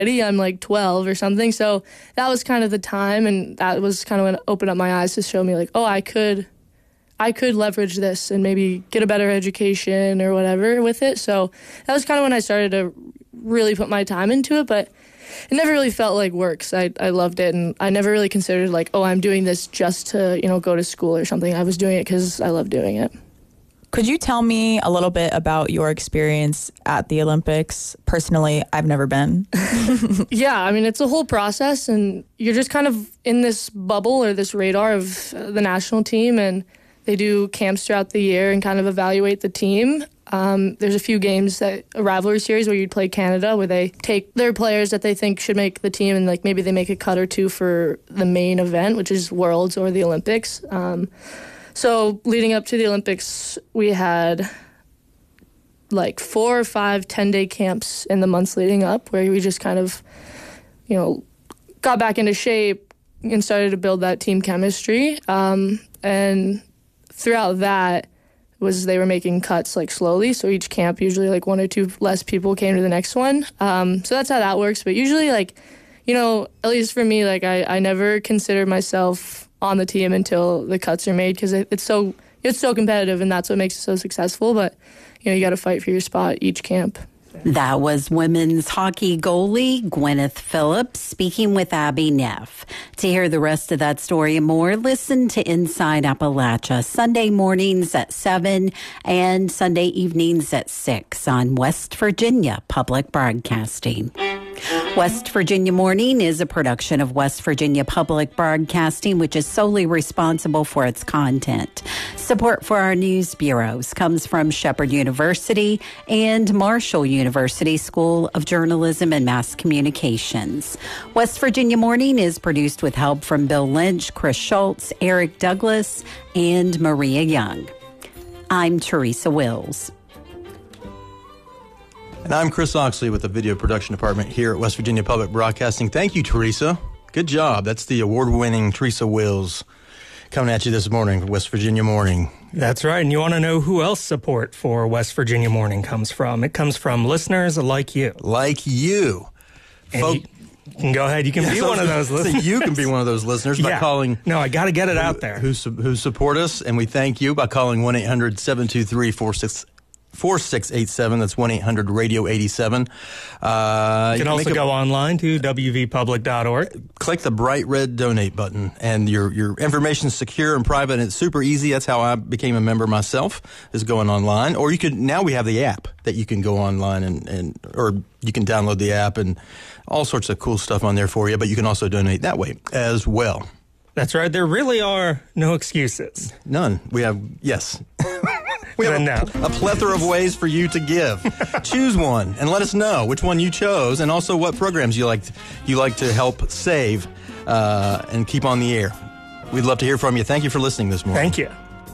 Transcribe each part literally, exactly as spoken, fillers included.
I'm like twelve or something. So that was kind of the time, and that was kind of when it opened up my eyes to show me like, oh, I could I could leverage this and maybe get a better education or whatever with it. So that was kind of when I started to really put my time into it, but it never really felt like work. So I, I loved it, and I never really considered like, oh, I'm doing this just to, you know, go to school or something. I was doing it because I love doing it. Could you tell me a little bit about your experience at the Olympics? Personally, I've never been. Yeah, I mean, it's a whole process, and you're just kind of in this bubble or this radar of the national team, and they do camps throughout the year and kind of evaluate the team. Um, there's a few games, that a rivalry series where you'd play Canada, where they take their players that they think should make the team, and like maybe they make a cut or two for the main event, which is Worlds or the Olympics. Um, So leading up to the Olympics, we had like four or five ten-day camps in the months leading up where we just kind of, you know, got back into shape and started to build that team chemistry. Um, and throughout that was they were making cuts like slowly. So each camp, usually like one or two less people came to the next one. Um, so that's how that works. But usually like, you know, at least for me, like I, I never considered myself on the team until the cuts are made because it, it's so it's so competitive, and that's what makes it so successful. But, you know, you got to fight for your spot each camp. That was women's hockey goalie Gwyneth Phillips speaking with Abby Neff. To hear the rest of that story and more, listen to Inside Appalachia Sunday mornings at seven and Sunday evenings at six on West Virginia Public Broadcasting. West Virginia Morning is a production of West Virginia Public Broadcasting, which is solely responsible for its content. Support for our news bureaus comes from Shepherd University and Marshall University School of Journalism and Mass Communications. West Virginia Morning is produced with help from Bill Lynch, Chris Schultz, Eric Douglas, and Maria Young. I'm Teresa Wills. And I'm Chris Oxley with the Video Production Department here at West Virginia Public Broadcasting. Thank you, Teresa. Good job. That's the award-winning Teresa Wills coming at you this morning, West Virginia Morning. That's right. And you want to know who else support for West Virginia Morning comes from? It comes from listeners like you. Like you. And Folk- you, you can go ahead. You can yeah, be so one of those listeners. So you can be one of those listeners by yeah. calling. No, I got to get it who, out there. Who, who support us, and we thank you by calling one eight hundred seven two three four six four six eight seven. That's one eight hundred radio eighty-seven. Uh, you can you also can go online to w v public dot org. Click the bright red donate button, and your your information is secure and private, and it's super easy. That's how I became a member myself, is going online. Or you could, now we have the app that you can go online and, and or you can download the app, and all sorts of cool stuff on there for you, but you can also donate that way as well. That's right. There really are no excuses. None. We have, yes. We have a, a plethora of ways for you to give. Choose one and let us know which one you chose, and also what programs you like you like to help save uh, and keep on the air. We'd love to hear from you. Thank you for listening this morning. Thank you.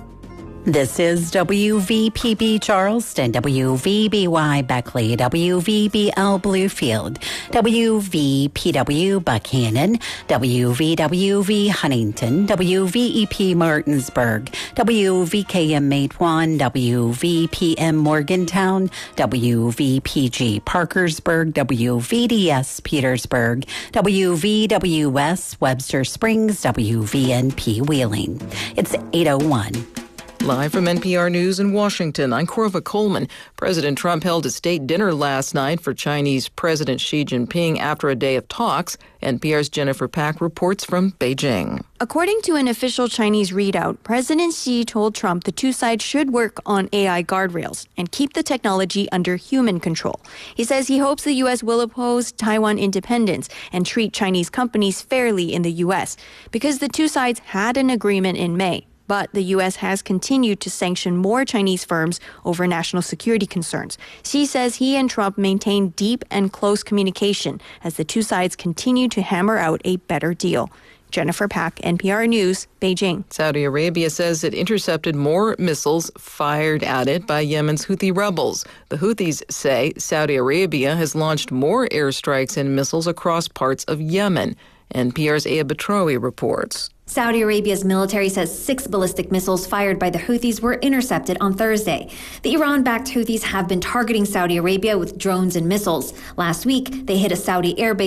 This is W V P B Charleston, W V B Y Beckley, W V B L Bluefield, W V P W Buckhannon, W V W V Huntington, W V E P Martinsburg, W V K M Matewan, W V P M Morgantown, W V P G Parkersburg, W V D S Petersburg, W V W S Webster Springs, W V N P Wheeling. It's eight oh one. Live from N P R News in Washington, I'm Corva Coleman. President Trump held a state dinner last night for Chinese President Xi Jinping after a day of talks. N P R's Jennifer Pack reports from Beijing. According to an official Chinese readout, President Xi told Trump the two sides should work on A I guardrails and keep the technology under human control. He says he hopes the U S will oppose Taiwan independence and treat Chinese companies fairly in the U S because the two sides had an agreement in May. But the U S has continued to sanction more Chinese firms over national security concerns. Xi says he and Trump maintain deep and close communication as the two sides continue to hammer out a better deal. Jennifer Pack, N P R News, Beijing. Saudi Arabia says it intercepted more missiles fired at it by Yemen's Houthi rebels. The Houthis say Saudi Arabia has launched more airstrikes and missiles across parts of Yemen. N P R's Aya Betrowi reports. Saudi Arabia's military says six ballistic missiles fired by the Houthis were intercepted on Thursday. The Iran-backed Houthis have been targeting Saudi Arabia with drones and missiles. Last week, they hit a Saudi airbase